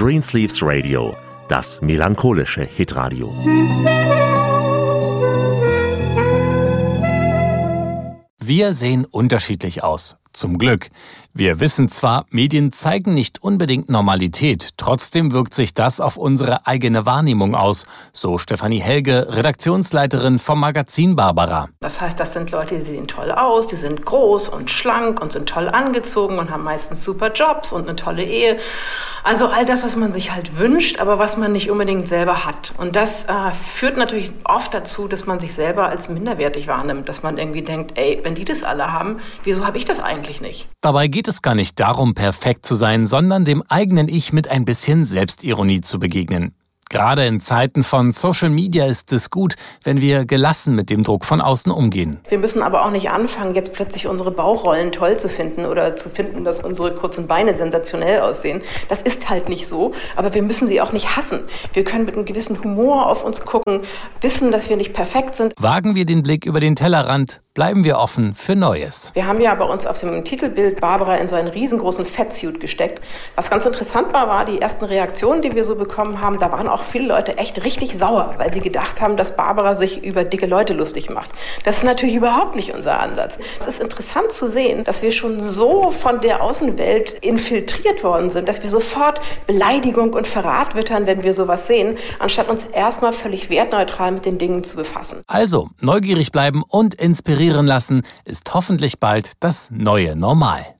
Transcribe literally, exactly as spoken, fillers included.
Greensleeves Radio, das melancholische Hitradio. Wir sehen unterschiedlich aus. Zum Glück. Wir wissen zwar, Medien zeigen nicht unbedingt Normalität, trotzdem wirkt sich das auf unsere eigene Wahrnehmung aus, so Stefanie Helge, Redaktionsleiterin vom Magazin Barbara. Das heißt, das sind Leute, die sehen toll aus, die sind groß und schlank und sind toll angezogen und haben meistens super Jobs und eine tolle Ehe. Also all das, was man sich halt wünscht, aber was man nicht unbedingt selber hat. Und das äh, führt natürlich oft dazu, dass man sich selber als minderwertig wahrnimmt, dass man irgendwie denkt, ey, wenn die das alle haben, wieso habe ich das eigentlich nicht? Dabei geht es gar nicht darum, perfekt zu sein, sondern dem eigenen Ich mit ein bisschen Selbstironie zu begegnen. Gerade in Zeiten von Social Media ist es gut, wenn wir gelassen mit dem Druck von außen umgehen. Wir müssen aber auch nicht anfangen, jetzt plötzlich unsere Bauchrollen toll zu finden oder zu finden, dass unsere kurzen Beine sensationell aussehen. Das ist halt nicht so, aber wir müssen sie auch nicht hassen. Wir können mit einem gewissen Humor auf uns gucken, wissen, dass wir nicht perfekt sind. Wagen wir den Blick über den Tellerrand, bleiben wir offen für Neues. Wir haben ja bei uns auf dem Titelbild Barbara in so einen riesengroßen Fettsuit gesteckt. Was ganz interessant war, war die ersten Reaktionen, die wir so bekommen haben. Da waren auch viele Leute echt richtig sauer, weil sie gedacht haben, dass Barbara sich über dicke Leute lustig macht. Das ist natürlich überhaupt nicht unser Ansatz. Es ist interessant zu sehen, dass wir schon so von der Außenwelt infiltriert worden sind, dass wir sofort Beleidigung und Verrat wittern, wenn wir sowas sehen, anstatt uns erstmal völlig wertneutral mit den Dingen zu befassen. Also, neugierig bleiben und inspirieren lassen ist hoffentlich bald das neue Normal.